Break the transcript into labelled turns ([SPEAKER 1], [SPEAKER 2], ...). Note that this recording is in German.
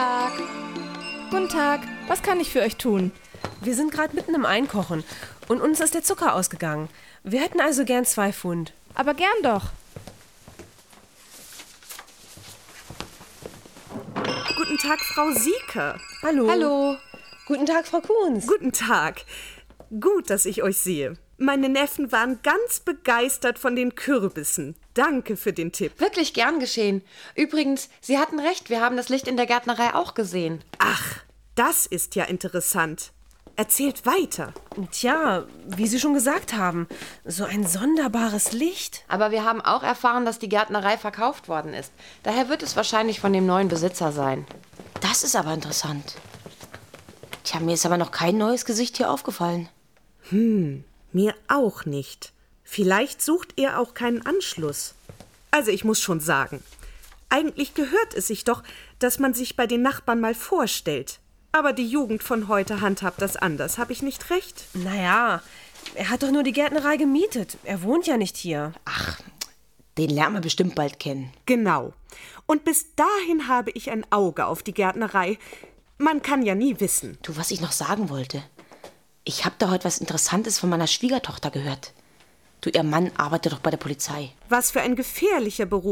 [SPEAKER 1] Tag.
[SPEAKER 2] Guten Tag, was kann ich für euch tun?
[SPEAKER 3] Wir sind gerade mitten im Einkochen und uns ist der Zucker ausgegangen. Wir hätten also gern 2 Pfund.
[SPEAKER 2] Aber gern doch.
[SPEAKER 4] Guten Tag, Frau Sieker.
[SPEAKER 3] Hallo.
[SPEAKER 1] Hallo.
[SPEAKER 3] Guten Tag, Frau Kuhns.
[SPEAKER 4] Guten Tag. Gut, dass ich euch sehe. Meine Neffen waren ganz begeistert von den Kürbissen. Danke für den Tipp.
[SPEAKER 1] Wirklich gern geschehen. Übrigens, Sie hatten recht, wir haben das Licht in der Gärtnerei auch gesehen.
[SPEAKER 4] Ach, das ist ja interessant. Erzählt weiter.
[SPEAKER 3] Tja, wie Sie schon gesagt haben, so ein sonderbares Licht.
[SPEAKER 1] Aber wir haben auch erfahren, dass die Gärtnerei verkauft worden ist. Daher wird es wahrscheinlich von dem neuen Besitzer sein.
[SPEAKER 5] Das ist aber interessant. Tja, mir ist aber noch kein neues Gesicht hier aufgefallen.
[SPEAKER 4] Mir auch nicht. Vielleicht sucht ihr auch keinen Anschluss. Also ich muss schon sagen, eigentlich gehört es sich doch, dass man sich bei den Nachbarn mal vorstellt. Aber die Jugend von heute handhabt das anders. Habe ich nicht recht?
[SPEAKER 3] Naja, er hat doch nur die Gärtnerei gemietet. Er wohnt ja nicht hier.
[SPEAKER 5] Den lernen wir bestimmt bald kennen.
[SPEAKER 4] Genau. Und bis dahin habe ich ein Auge auf die Gärtnerei. Man kann ja nie wissen.
[SPEAKER 5] Du, was ich noch sagen wollte. Ich habe da heute was Interessantes von meiner Schwiegertochter gehört. Du, ihr Mann arbeitet doch bei der Polizei.
[SPEAKER 4] Was für ein gefährlicher Beruf.